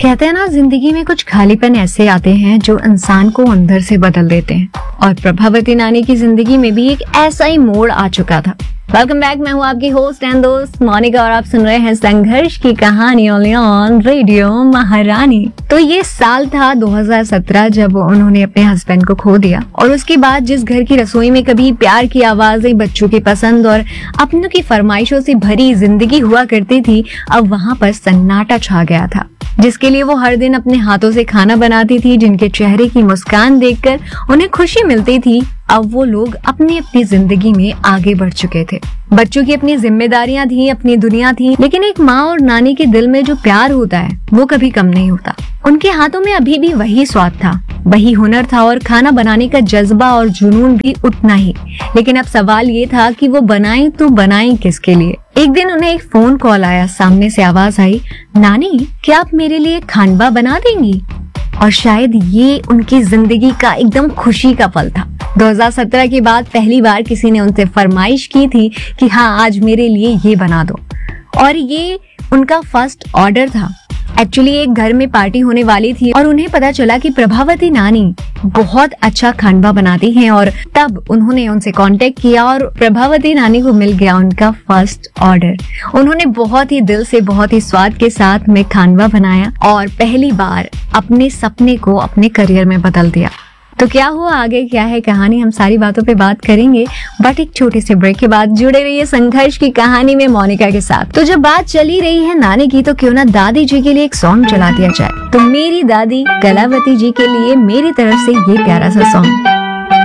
कहते हैं ना, जिंदगी में कुछ खालीपन ऐसे आते हैं जो इंसान को अंदर से बदल देते हैं, और प्रभावती नानी की जिंदगी में भी एक ऐसा ही मोड़ आ चुका था। वेलकम बैक, मैं हूँ आपकी होस्ट एंड दोस्त मोनिका और आप सुन रहे हैं संघर्ष की कहानी ऑन रेडियो महारानी। तो ये साल था 2017 जब उन्होंने अपने हस्बैंड को खो दिया, और उसके बाद जिस घर की रसोई में कभी प्यार की आवाजें, बच्चों की पसंद और अपनों की फरमाइशों से भरी जिंदगी हुआ करती थी, अब वहाँ पर सन्नाटा छा गया था। जिसके लिए वो हर दिन अपने हाथों से खाना बनाती थी, जिनके चेहरे की मुस्कान देखकर उन्हें खुशी मिलती थी, अब वो लोग अपनी अपनी जिंदगी में आगे बढ़ चुके थे। बच्चों की अपनी जिम्मेदारियां थी, अपनी दुनिया थी, लेकिन एक माँ और नानी के दिल में जो प्यार होता है वो कभी कम नहीं होता। उनके हाथों में अभी भी वही स्वाद था, वही हुनर था, और खाना बनाने का जज्बा और जुनून भी उतना ही। लेकिन अब सवाल ये था कि वो बनाएं तो बनाएं किसके लिए। एक दिन उन्हें एक फोन कॉल आया, सामने से आवाज आई, नानी क्या आप मेरे लिए खानवा बना देंगी? और शायद ये उनकी जिंदगी का एकदम खुशी का पल था। 2017 के बाद पहली बार किसी ने उनसे फरमाइश की थी कि हाँ, आज मेरे लिए ये बना दो, और ये उनका फर्स्ट ऑर्डर था। एक्चुअली एक घर में पार्टी होने वाली थी और उन्हें पता चला कि प्रभावती नानी बहुत अच्छा खानवा बनाती हैं, और तब उन्होंने उनसे कांटेक्ट किया और प्रभावती नानी को मिल गया उनका फर्स्ट ऑर्डर। उन्होंने बहुत ही दिल से, बहुत ही स्वाद के साथ में खानवा बनाया और पहली बार अपने सपने को अपने करियर में बदल दिया। तो क्या हुआ आगे, क्या है कहानी, हम सारी बातों पे बात करेंगे, बट एक छोटे से ब्रेक के बाद जुड़े रहिए संघर्ष की कहानी में मोनिका के साथ। तो जब बात चली रही है नानी की, तो क्यों ना दादी जी के लिए एक सॉन्ग चला दिया जाए। तो मेरी दादी कलावती जी के लिए मेरी तरफ से ये प्यारा सा सॉन्ग।